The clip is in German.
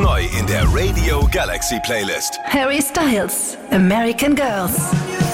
neu in der Radio Galaxy Playlist. Harry Styles, American Girls.